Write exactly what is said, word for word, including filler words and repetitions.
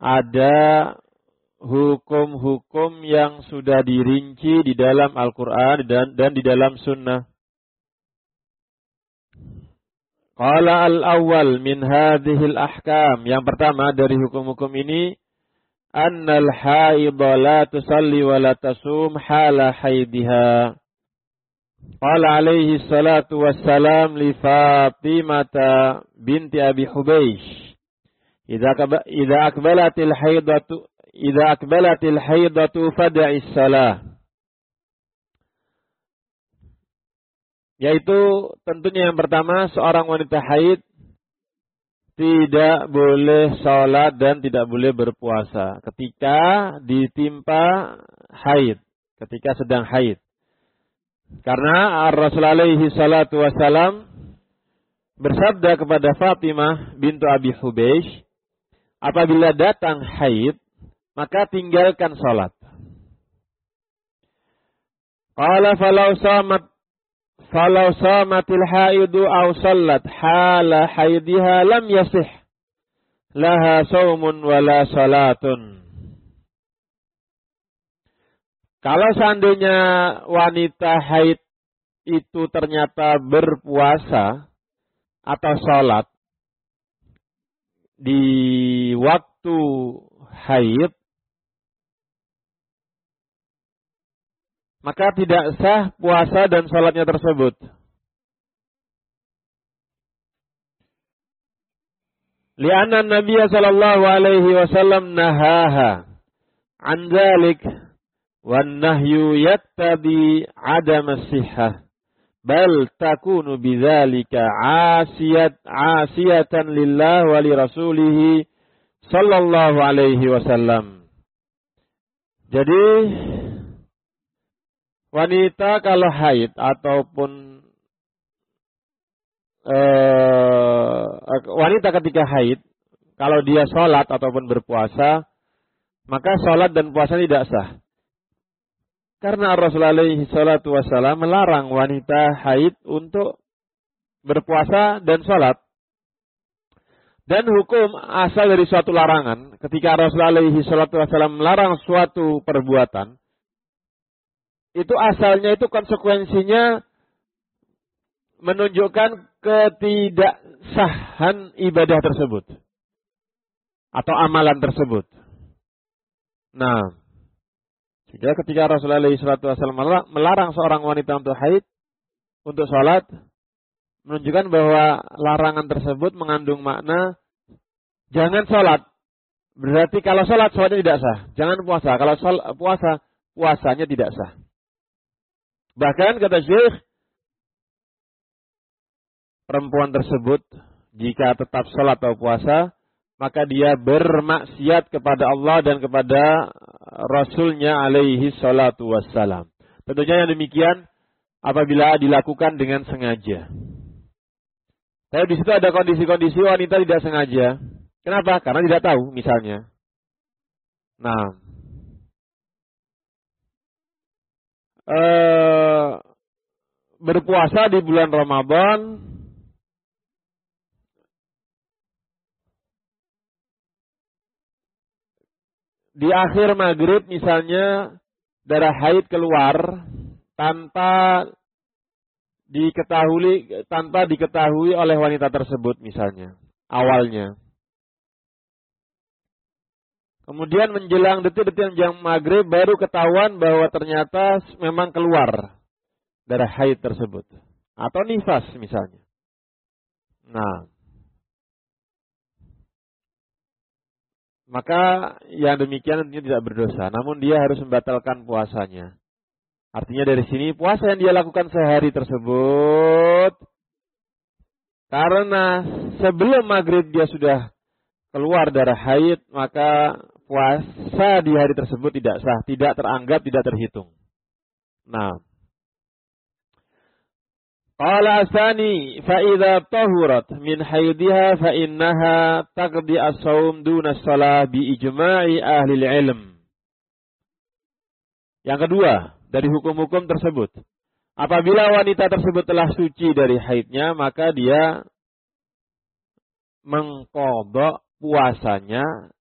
ada hukum-hukum yang sudah dirinci di dalam Al-Quran dan, dan di dalam Sunnah. Qala al-awwal min hadhil ahkam. Yang pertama dari hukum-hukum ini, annal haidha la tusalli wa la tasum hala haidiha. Qala alaihi salatu wassalam li Fatimata binti Abi Hubeish, idza idza akbalatil haidatu idza akbalatil haidatu fad'is salah. Yaitu tentunya yang pertama, seorang wanita haid tidak boleh sholat dan tidak boleh berpuasa ketika ditimpa haid, ketika sedang haid. Karena Rasulullah alaihi salatu wassalam bersabda kepada Fatimah bintu Abi Hubeish, apabila datang haid, maka tinggalkan sholat. Qala falau samat falau samatil haidu aw sallat hala haidiha lam yasih laha saumun wala salatun. Kalau seandainya wanita haid itu ternyata berpuasa atau sholat di waktu haid, maka tidak sah puasa dan sholatnya tersebut. Lianna Nabiya sallallahu alaihi wasallam nahaha an dzalik wan nahyu yattabi adam as-sihhah bal takunu bidzalika asiyat asiyatan lillah wa li rasulih sallallahu alaihi wasallam. Jadi wanita kalau haid ataupun eh, wanita ketika haid, kalau dia sholat ataupun berpuasa, maka sholat dan puasa tidak sah. Karena Rasulullah alaihi salatu wassalam melarang wanita haid untuk berpuasa dan sholat. Dan hukum asal dari suatu larangan, ketika Rasulullah alaihi salatu wassalam melarang suatu perbuatan, itu asalnya itu konsekuensinya menunjukkan ketidaksahan ibadah tersebut atau amalan tersebut. Nah, sehingga ketika Rasulullah shallallahu alaihi wasallam melarang seorang wanita untuk haid, untuk sholat, menunjukkan bahwa larangan tersebut mengandung makna jangan sholat. Berarti kalau sholat, sholatnya tidak sah. Jangan puasa. Kalau sholat, puasa, puasanya tidak sah. Bahkan kata Syekh, perempuan tersebut jika tetap sholat atau puasa, maka dia bermaksiat kepada Allah dan kepada Rasulnya alaihi salatu wassalam. Tentunya yang demikian apabila dilakukan dengan sengaja. Tapi di situ ada kondisi-kondisi wanita tidak sengaja. Kenapa? Karena tidak tahu misalnya. Nah, eh, berpuasa di bulan Ramadan di akhir maghrib misalnya darah haid keluar tanpa diketahui tanpa diketahui oleh wanita tersebut misalnya awalnya. Kemudian menjelang detik-detik jam maghrib baru ketahuan bahwa ternyata memang keluar darah haid tersebut atau nifas misalnya. Nah, maka yang demikian tentunya tidak berdosa, namun dia harus membatalkan puasanya. Artinya dari sini puasa yang dia lakukan sehari tersebut, karena sebelum maghrib dia sudah keluar darah haid, maka puasa di hari tersebut tidak sah, tidak teranggap, tidak terhitung. Nah, qala asani fa idza tahurat min haidiha fa innaha taqdi as-shaum duna shalah bi ijma'i ahli ilm. Yang kedua, dari hukum-hukum tersebut, apabila wanita tersebut telah suci dari haidnya, maka dia mengqadha puasanya